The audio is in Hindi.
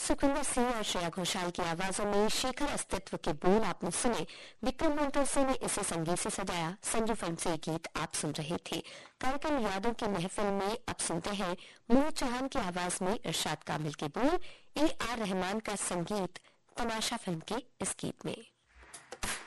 सुखविंदर सिंह और श्रेया घोषाल की आवाजों में शेखर अस्तित्व के बोल आपने सुने। विक्रम मंटोसे ने इसे संगीत से सजाया। संजू फिल्म से ये गीत आप सुन रहे थे। कार्यक्रम यादों की महफिल में अब सुनते हैं मोहित चौहान की आवाज में इरशाद कामिल के बोल, AR रहमान का संगीत तमाशा फिल्म के इस गीत में।